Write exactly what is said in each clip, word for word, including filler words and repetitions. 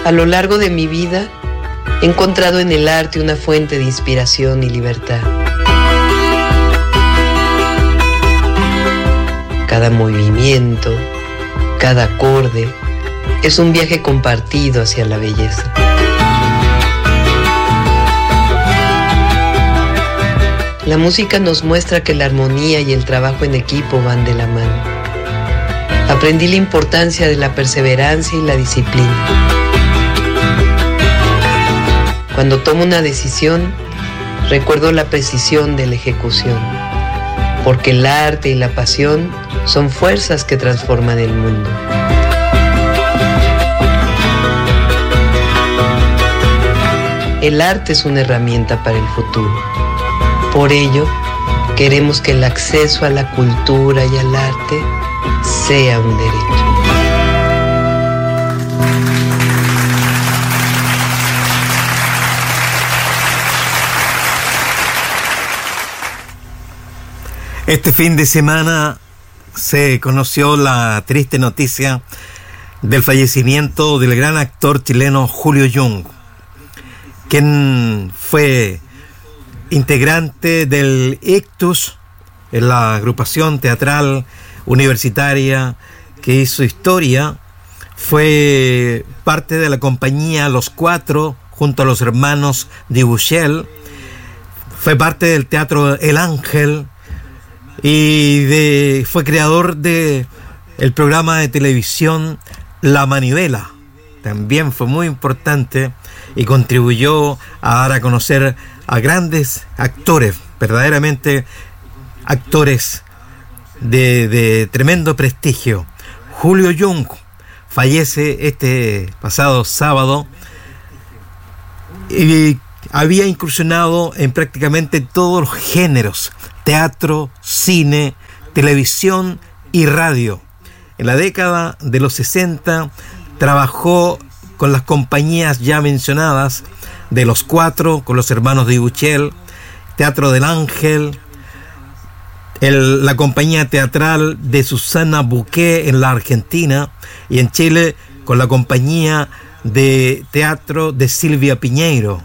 A lo largo de mi vida, he encontrado en el arte una fuente de inspiración y libertad. Cada movimiento, cada acorde, es un viaje compartido hacia la belleza. La música nos muestra que la armonía y el trabajo en equipo van de la mano. Aprendí la importancia de la perseverancia y la disciplina. Cuando tomo una decisión, recuerdo la precisión de la ejecución, porque el arte y la pasión son fuerzas que transforman el mundo. El arte es una herramienta para el futuro. Por ello, queremos que el acceso a la cultura y al arte sea un derecho. Este fin de semana se conoció la triste noticia del fallecimiento del gran actor chileno Julio Jung, quien fue integrante del Ictus, en la agrupación teatral universitaria que hizo historia. Fue parte de la compañía Los Cuatro junto a los hermanos Dubuchel. Fue parte del teatro El Ángel y de, fue creador de el programa de televisión La Manivela. También fue muy importante y contribuyó a dar a conocer a grandes actores, verdaderamente actores de, de tremendo prestigio. Julio Jung fallece este pasado sábado y había incursionado en prácticamente todos los géneros: teatro, cine, televisión y radio. En la década de los sesenta trabajó con las compañías ya mencionadas de Los Cuatro, con los hermanos Dubuchel, Teatro del Ángel, el, la compañía teatral de Susana Buqué en la Argentina, y en Chile con la compañía de teatro de Silvia Piñeiro.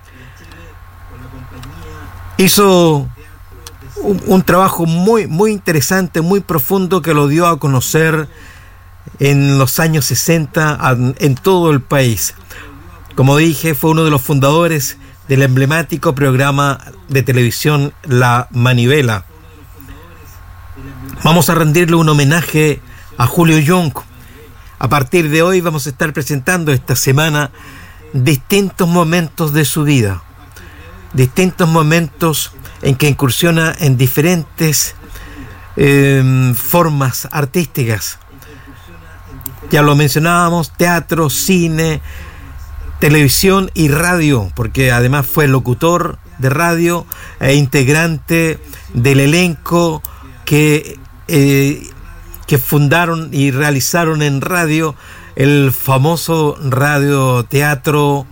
Hizo un, un trabajo muy, muy interesante, muy profundo, que lo dio a conocer en los años sesenta en todo el país. Como dije, fue uno de los fundadores del emblemático programa de televisión La Manivela. Vamos a rendirle un homenaje a Julio Jung. A partir de hoy vamos a estar presentando esta semana distintos momentos de su vida, distintos momentos en que incursiona en diferentes eh, formas artísticas. Ya lo mencionábamos: teatro, cine, televisión y radio, porque además fue locutor de radio e integrante del elenco que, eh, que fundaron y realizaron en radio el famoso radioteatro,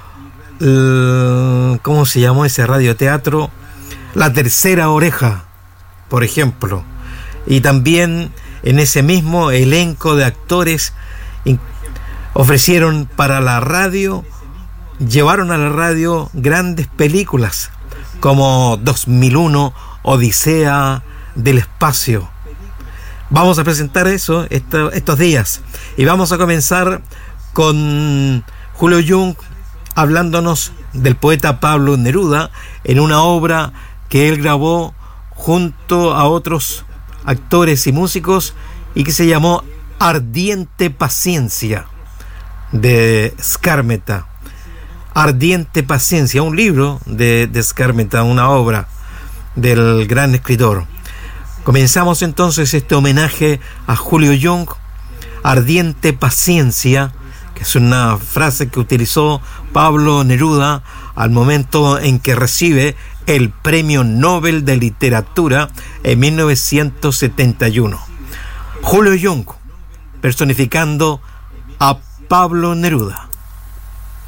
el, ¿cómo se llamó ese radioteatro? La Tercera Oreja, por ejemplo. Y también en ese mismo elenco de actores ofrecieron para la radio, llevaron a la radio grandes películas como dos mil uno, Odisea del Espacio. Vamos a presentar eso esto, estos días, y vamos a comenzar con Julio Jung hablándonos del poeta Pablo Neruda en una obra que él grabó junto a otros actores y músicos y que se llamó Ardiente Paciencia, de Skármeta. Ardiente Paciencia, un libro de, de Skármeta, una obra del gran escritor. Comenzamos entonces este homenaje a Julio Jung, Ardiente Paciencia, que es una frase que utilizó Pablo Neruda al momento en que recibe el Premio Nobel de Literatura en mil novecientos setenta y uno. Julio Jung, personificando a Pablo Neruda.